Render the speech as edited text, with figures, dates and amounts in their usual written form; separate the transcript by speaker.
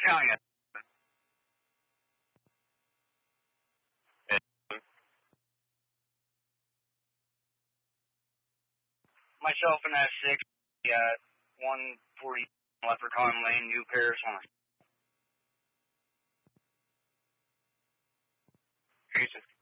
Speaker 1: telling you. Myself and that 6, 140 Leprechaun Lane, New Paris, on. Jesus.